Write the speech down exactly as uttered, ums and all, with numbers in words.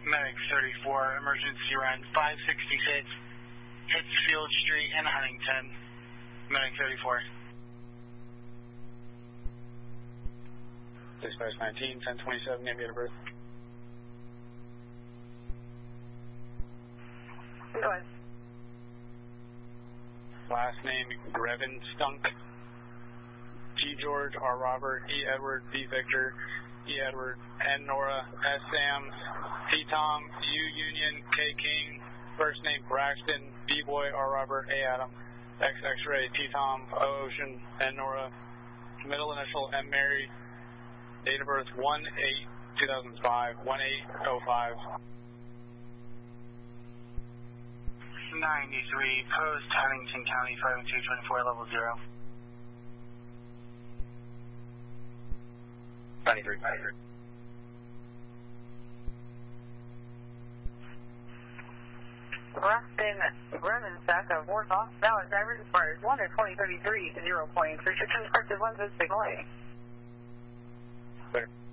Medic thirty-four, emergency run five sixty-six, Pittsfield Street in Huntington. Medic thirty-four. Dispatch nineteen, ten twenty-seven, name, date of birth. Go ahead. Last name, Grevin Stunk. G George, R Robert, E Edward, V Victor, E Edward, N Nora, S Sam, T Tom, U Union, K King, first name Braxton, B Boy, R Robert, A Adam, X X-Ray, T Tom, O Ocean, N Nora, middle initial M Mary, date of birth one eight two thousand five, one eight oh five. ninety-three, post Huntington County, five two twenty-four, level zero. ninety-three, ninety-three. Rustin Bremensack of Warsaw, Dallas driver, as far as one to twenty thirty-three, zero point, restrictions, corrected lenses, signal A. Clear.